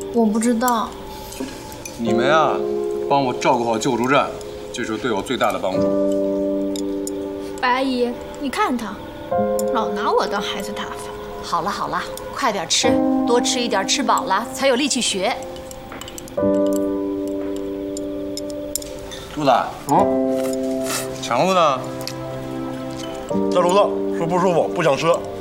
我不知道。 你们啊，帮我照顾好救助站，这是对我最大的帮助。 白阿姨，你看他，老拿我当孩子打发。 好了好了，快点吃，多吃一点，吃饱了才有力气学。 朱子，强子呢？ 在楼上说不舒服，不想吃。